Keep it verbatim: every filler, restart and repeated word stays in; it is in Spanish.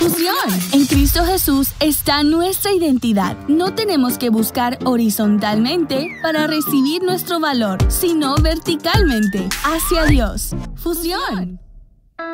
Fusión. En Cristo Jesús está nuestra identidad. No tenemos que buscar horizontalmente para recibir nuestro valor, sino verticalmente, hacia Dios. Fusión.